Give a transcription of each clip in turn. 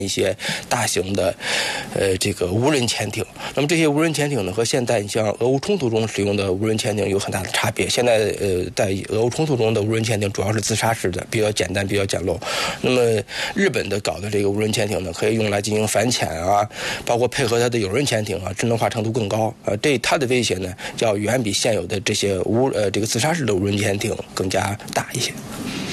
一些大型的这个无人潜艇。那么这些无人潜艇呢，和现在像俄乌冲突中使用的无人潜艇有很大的差别。现在在俄乌冲突中的无人潜艇主要是自杀式的，比较简单，比较简陋。那么日本的搞的这个无人潜艇呢，可以用来进行反潜啊，包括配合它的有人潜艇啊，智能化程度更高。它的威胁呢，要远比现有的这些这个自杀式的无人潜艇更加大一些。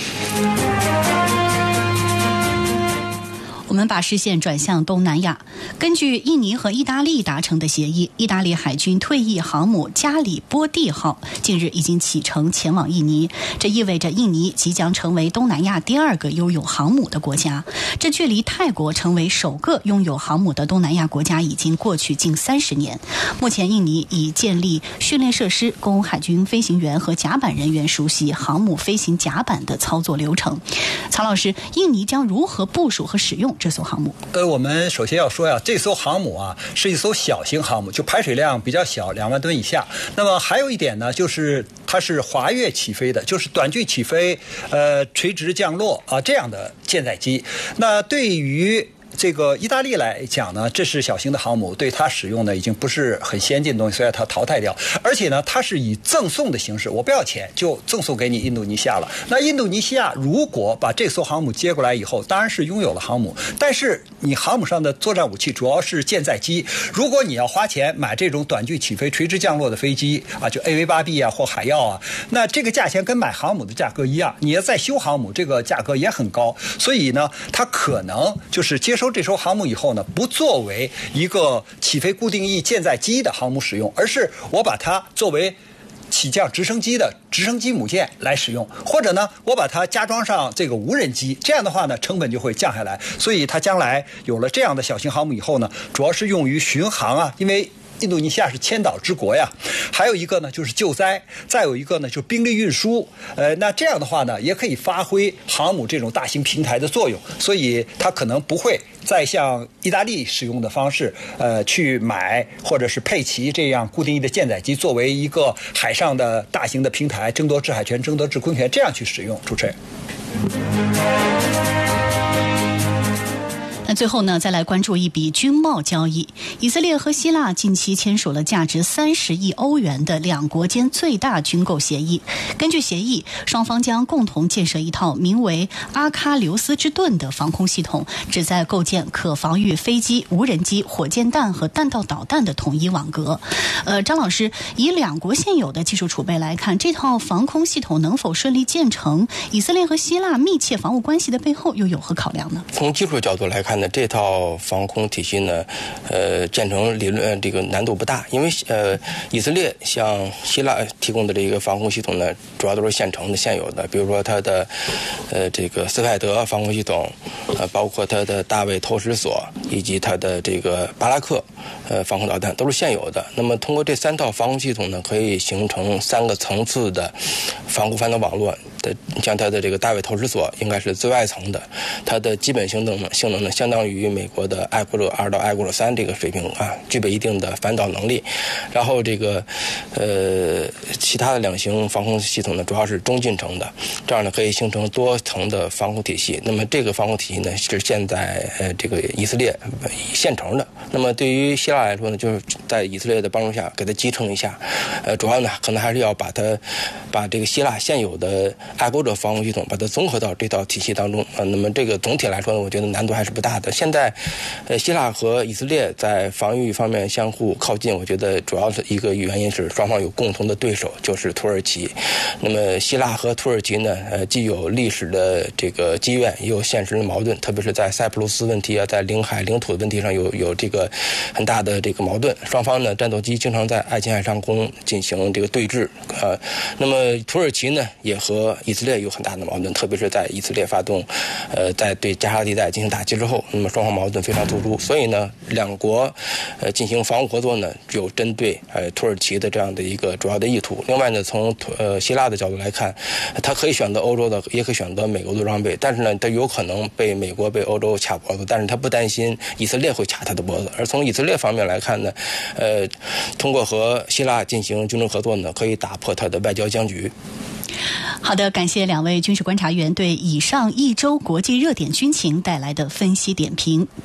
我们把视线转向东南亚。根据印尼和意大利达成的协议，意大利海军退役航母加里波第号近日已经启程前往印尼，这意味着印尼即将成为东南亚第2个拥有航母的国家。这距离泰国成为首个拥有航母的东南亚国家已经过去近30年。目前，印尼已建立训练设施，供海军飞行员和甲板人员熟悉航母飞行甲板的操作流程。曹老师，印尼将如何部署和使用这艘航母？ 我们首先要说呀，这艘航母啊是一艘小型航母，就排水量比较小，2万吨以下。那么还有一点呢，就是它是滑跃起飞的，就是短距起飞，垂直降落啊这样的舰载机。那对于这个意大利来讲呢，这是小型的航母，对它使用呢已经不是很先进的东西，所以它淘汰掉。而且呢，它是以赠送的形式，我不要钱就赠送给你印度尼西亚了。那印度尼西亚如果把这艘航母接过来以后，当然是拥有了航母，但是你航母上的作战武器主要是舰载机。如果你要花钱买这种短距起飞、垂直降落的飞机啊，就 AV-8B 啊或海鹞啊，那这个价钱跟买航母的价格一样，你要再修航母，这个价格也很高。所以呢，它可能就是接收这艘航母以后呢，不作为一个起飞固定翼舰载机的航母使用，而是我把它作为起降直升机的直升机母舰来使用，或者呢，我把它加装上这个无人机，这样的话呢，成本就会降下来。所以它将来有了这样的小型航母以后呢，主要是用于巡航啊，因为印度尼西亚是千岛之国呀，还有一个呢就是救灾，再有一个呢就是兵力运输。那这样的话呢，也可以发挥航母这种大型平台的作用。所以它可能不会再像意大利使用的方式，去买或者是配齐这样固定翼的舰载机，作为一个海上的大型的平台，争夺制海权、争夺制空权，这样去使用。主持人。 那最后呢，再来关注一笔军贸交易。以色列和希腊近期签署了价值30亿欧元的两国间最大军购协议。根据协议，双方将共同建设一套名为阿喀琉斯之盾的防空系统，旨在构建可防御飞机、无人机、火箭弹和弹道导弹的统一网格。张老师，以两国现有的技术储备来看，这套防空系统能否顺利建成？以色列和希腊密切防务关系的背后又有何考量呢？ 从技术角度来看呢，这套防空体系呢，建成理论这个难度不大，因为以色列向希腊提供的这个防空系统呢，主要都是现成的、现有的，比如说它的这个斯凯德防空系统，包括它的大卫投石索以及它的这个巴拉克防空导弹都是现有的。那么通过这3套防空系统呢，可以形成3个层次的防空反导网络。像它的这个大卫投石索应该是最外层的，它的基本性能呢，相当于美国的艾国勒2到艾国勒3这个水平啊，具备一定的反导能力。然后这个其他的2型防空系统呢，主要是中近程的，这样呢可以形成多层的防空体系。那么这个防空体系呢，是现在这个以色列现成的。那么对于希腊来说呢，就是在以色列的帮助下给它集成一下，主要呢可能还是要把这个希腊现有的爱国者防空系统把它综合到这套体系当中。那么这个总体来说呢，我觉得难度还是不大的。现在希腊和以色列在防御方面相互靠近，我觉得主要的一个原因是双方有共同的对手，就是土耳其。那么希腊和土耳其呢，既有历史的这个积怨，也有现实的矛盾，特别是在塞浦路斯问题啊，在领海领土的问题上有这个很大的这个矛盾。双方呢，战斗机经常在爱琴海上空进行这个对峙。那么土耳其呢，也和以色列有很大的矛盾，特别是在以色列发动在对加沙地带进行打击之后，那么双方矛盾非常突出。所以呢，两国进行防务合作呢，有针对土耳其的这样的一个主要的意图。另外呢，从希腊的角度来看，它可以选择欧洲的，也可以选择美国的装备，但是呢，它有可能被美国、被欧洲卡脖子，但是它不担心以色列会卡它的脖子。而从以色列方面来看呢，通过和希腊进行军事合作呢，可以打破它的外交僵局。 好的，感谢2位军事观察员对以上一周国际热点军情带来的分析点评。